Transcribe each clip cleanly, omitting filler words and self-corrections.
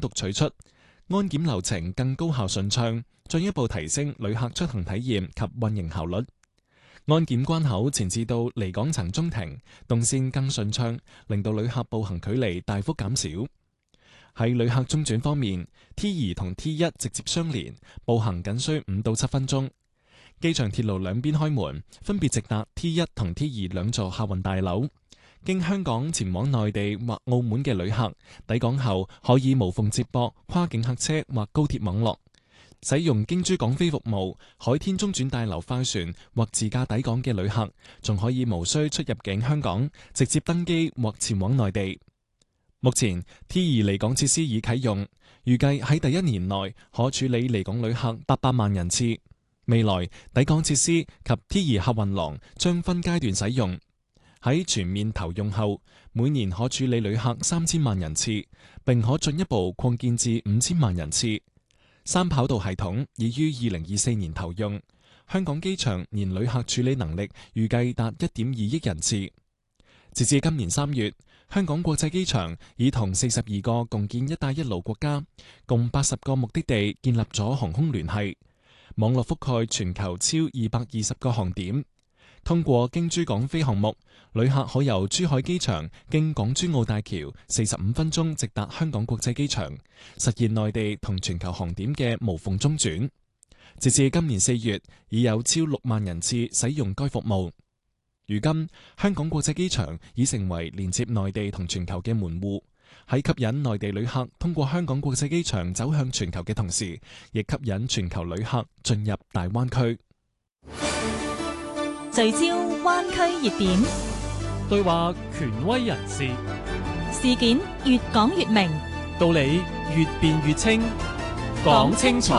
獨取出，安檢流程更高效順暢，進一步提升旅客出行體驗及運營效率。安檢關口前至到離港層中停，動線更順暢，令到旅客步行距離大幅減少。喺旅客中轉方面 ，T2 同 T1 直接相連，步行僅需5到7分鐘。機場鐵路兩邊開門，分別直達 T1 同 T2 兩座客運大樓。經香港前往內地或澳門嘅旅客，抵港後可以無縫接駁跨境客車或高鐵網絡。使用經珠港飛服務、海天中轉大樓快船或自駕抵港嘅旅客，仲可以無需出入境香港，直接登機或前往內地。目前 T2 離港設施已啟用，預計喺第1年內可處理離港旅客800萬人次。未來抵港設施及 T2 客運廊將分階段使用，喺全面投用後，每年可處理旅客3000萬人次，並可進一步擴建至5000萬人次。三跑道系統已於2024年投用，香港機場年旅客處理能力預計達1.2億人次。截至今年3月，香港國際機場已同42個共建一帶一路國家，共80個目的地建立咗航空聯繫，網絡覆蓋全球超220個航點。通過經珠港飛項目，旅客可由珠海機場經港珠澳大橋45分鐘直達香港國際機場，實現內地同全球航點嘅無縫中轉。截至今年4月，已有超6萬人次使用該服務。如今，香港國際機場已成為連接內地同全球嘅門戶，喺吸引內地旅客通過香港國際機場走向全球嘅同時，亦吸引全球旅客進入大灣區。 聚焦灣區熱點， 對話權威人士， 事件越講越明， 道理越辯越清，講清楚。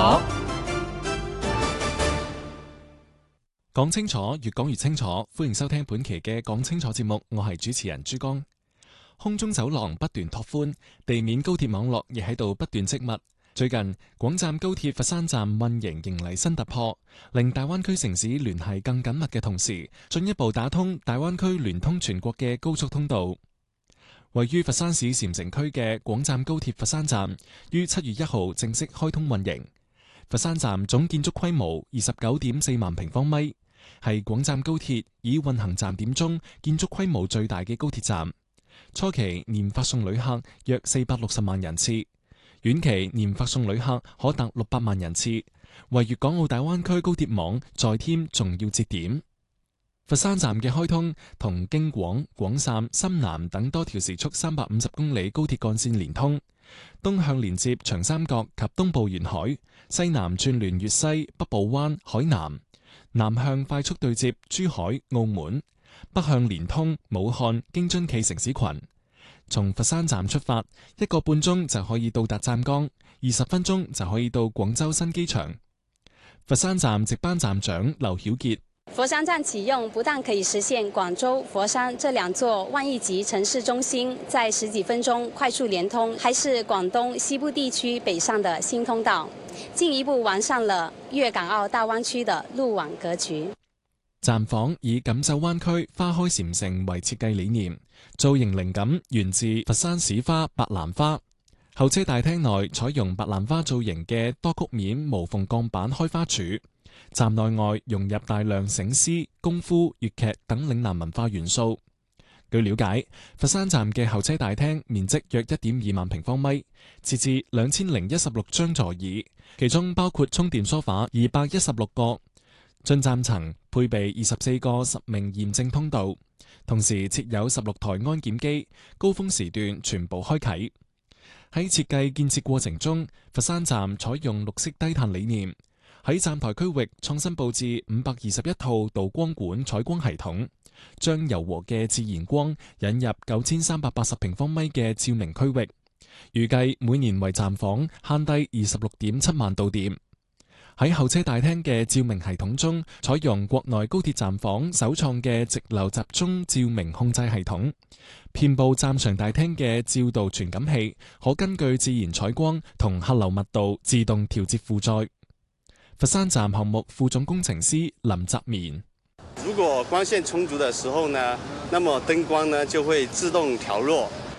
講清楚，越講越清楚。歡迎收聽本期嘅講清楚節目，我係主持人朱江。空中走廊不斷拓寬，地面高鐵網絡亦喺度不斷積密。最近，廣湛高鐵佛山站運營迎嚟新突破，令大灣區城市聯繫更緊密嘅同時，進一步打通大灣區聯通全國嘅高速通道。位於佛山市禪城區嘅廣湛高鐵佛山站，於7月1號正式開通運營。佛山站總建築規模29.4萬平方米，係廣湛高鐵已運行站點中建築規模最大嘅高鐵站。初期年發送旅客約460萬人次。遠期年發送旅客可達600萬人次，為粵港澳大灣區高鐵網再添重要節點。佛山站嘅開通同京廣、廣汕、深南等多條時速350公里高鐵幹線連通，東向連接長三角及東部沿海，西南串聯粵西、北部灣、海南，南向快速對接珠海、澳門，北向連通武漢、京津冀城市群。從佛山站出發，1個半鐘就可以到達湛江，20分鐘就可以到廣州新機場。佛山站值班站長劉曉傑： 佛山站啟用不但可以實現廣州、佛山這兩座萬億級城市中心在10幾分鐘快速連通，還是廣東西部地區北上的新通道，進一步完善了粵港澳大灣區的路網格局。 站房以錦繡灣區花開禪城為設計理念，造型靈感源自佛山市花白蘭花。候車大廳內採用白蘭花造型嘅多曲面無縫鋼板開花柱，站內外融入大量醒獅、功夫、粵劇等嶺南文化元素。據了解，佛山站嘅候車大廳面積約1.2萬平方米，設置2016張座椅，其中包括充電梳化216個。進站層配備24個實名驗證通道，同時設有16台安檢機，高峰時段全部開啟。喺設計建設過程中，佛山站採用綠色低碳理念，喺站台區域創新佈置521套導光管採光系統，將柔和嘅自然光引入9380平方米嘅照明區域，預計每年為站房慳低26.7萬度電。喺候車大廳嘅照明系統中，採用國內高鐵站房首創嘅直流集中照明控制系統，遍佈站場大廳嘅照度傳感器可根據自然採光同客流密度自動調節負載。佛山站項目副總工程師林澤綿： 如果光線充足的時候呢，那麼燈光呢就會自動調弱。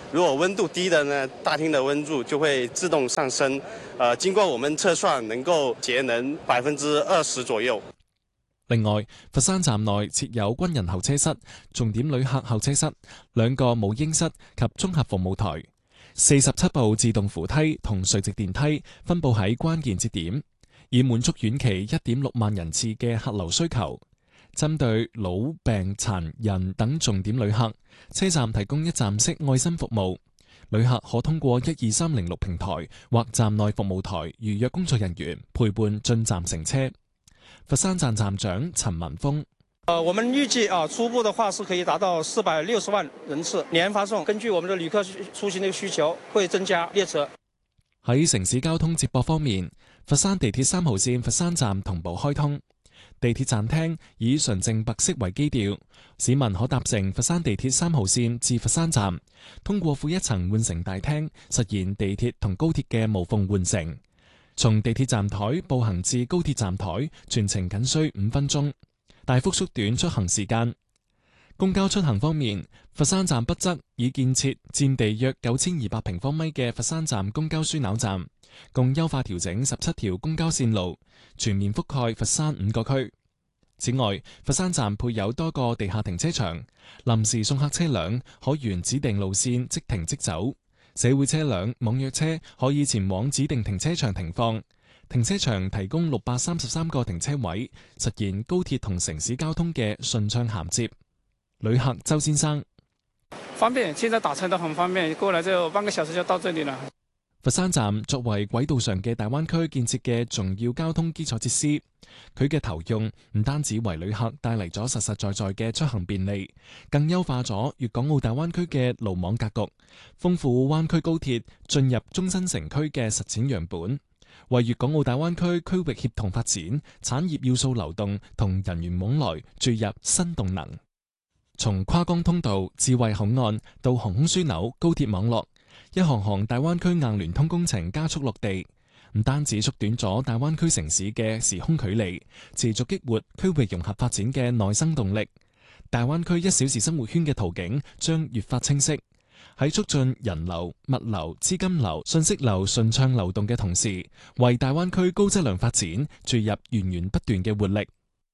如果温度低的呢，大厅的温度就會自動上升。經過我們測算，能夠節能20%左右。 另外，佛山站內設有軍人候車室、重點旅客候車室、2個母嬰室及綜合服務台，47部自動扶梯同垂直電梯分佈喺關鍵節點，以滿足遠期1.6萬人次嘅客流需求。針對老病殘人等重點旅客，車站提供一站式愛心服務，旅客可通過12306平台或站內服務台預約工作人員陪伴進站乘車。佛山站站長陳文峰： 我們預計初步的話是可以達到460萬人次年發送。根據我們的旅客出行的需求，會增加列車。 喺城市交通接駁方面，佛山地鐵3號線佛山站同步開通，地鐵站廳以純正白色為基調，市民可搭乘佛山地鐵3號線至佛山站，通過負一層換乘大廳，實現地鐵同高鐵嘅無縫換乘。從地鐵站台步行至高鐵站台，全程僅需5分鐘，大幅縮短出行時間。公交出行方面，佛山站北側已建設佔地約9200平方米嘅佛山站公交樞紐站，共優化調整17條公交線路，全面覆蓋佛山5個區。此外，佛山站配有多個地下停車場，臨時送客車輛可沿指定路線即停即走。社會車輛、網約車可以前往指定停車場停放，停車場提供633個停車位，實現高鐵同城市交通嘅順暢銜接。旅客周先生： 方便，現在打車都很方便，過來就半個小時就到這裡了。 佛山站作為軌道上嘅大灣區建設嘅重要交通基礎設施，佢嘅投用唔單止為旅客帶嚟咗實實在在嘅出行便利，更優化咗粵港澳大灣區嘅路網格局，豐富灣區高鐵進入中新城區嘅實踐樣本，為粵港澳大灣區區域協同發展、產業要素流動同人員往來注入新動能。從跨江通道、智慧口岸到航空樞紐、高鐵網絡，一項項大灣區硬聯通工程加速落地，唔單止縮短咗大灣區城市嘅時空距離，持續激活區域融合發展嘅內生動力。大灣區1小時生活圈嘅圖景將越發清晰，喺促進人流、物流、資金流、信息流順暢流動嘅同時，為大灣區高質量發展注入源源不斷嘅活力。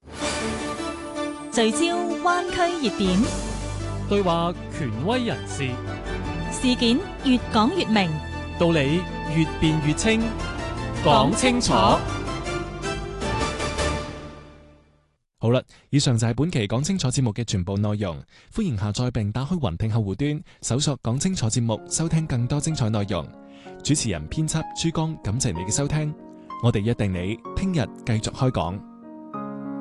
聚焦灣區熱點， 對話權威人士， 事件越講越明， 道理越辯越清，講清楚。 好啦，以上就係本期講清楚節目嘅全部內容。歡迎下載並打開雲聽客戶端，搜索講清楚節目，收聽更多精彩內容。主持人編輯朱剛，感謝你嘅收聽。我哋約定你聽日繼續開講。